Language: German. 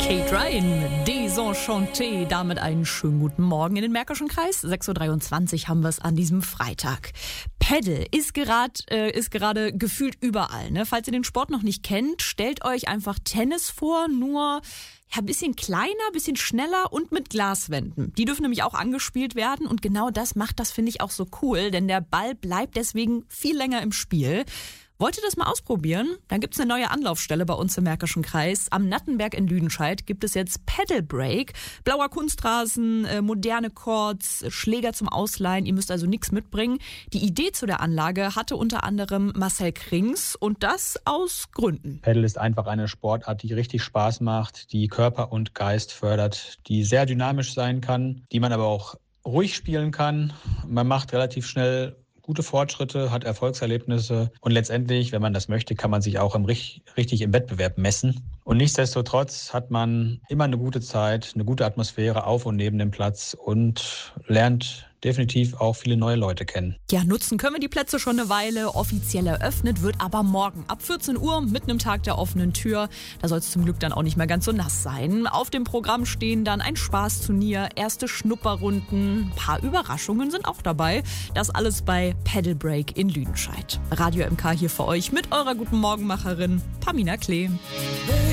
Kate Ryan, Desenchanté, damit einen schönen guten Morgen in den Märkischen Kreis. 6.23 Uhr haben wir es an diesem Freitag. Paddle ist gerade gefühlt überall. Ne? Falls ihr den Sport noch nicht kennt, stellt euch einfach Tennis vor, nur ein bisschen kleiner, bisschen schneller und mit Glaswänden. Die dürfen nämlich auch angespielt werden und genau das macht das, finde ich, auch so cool, denn der Ball bleibt deswegen viel länger im Spiel. Wollt ihr das mal ausprobieren? Dann gibt's eine neue Anlaufstelle bei uns im Märkischen Kreis. Am Nattenberg in Lüdenscheid gibt es jetzt Paddle Break. Blauer Kunstrasen, moderne Courts, Schläger zum Ausleihen. Ihr müsst also nichts mitbringen. Die Idee zu der Anlage hatte unter anderem Marcel Krings und das aus Gründen. Paddle ist einfach eine Sportart, die richtig Spaß macht, die Körper und Geist fördert, die sehr dynamisch sein kann, die man aber auch ruhig spielen kann. Man macht relativ schnell gute Fortschritte, hat Erfolgserlebnisse und letztendlich, wenn man das möchte, kann man sich auch richtig im Wettbewerb messen. Und nichtsdestotrotz hat man immer eine gute Zeit, eine gute Atmosphäre auf und neben dem Platz und lernt definitiv auch viele neue Leute kennen. Ja, nutzen können wir die Plätze schon eine Weile. Offiziell eröffnet wird aber morgen ab 14 Uhr, mitten im Tag der offenen Tür. Da soll es zum Glück dann auch nicht mehr ganz so nass sein. Auf dem Programm stehen dann ein Spaßturnier, erste Schnupperrunden, ein paar Überraschungen sind auch dabei. Das alles bei Paddle Break in Lüdenscheid. Radio MK hier für euch mit eurer guten Morgenmacherin Pamina Klee.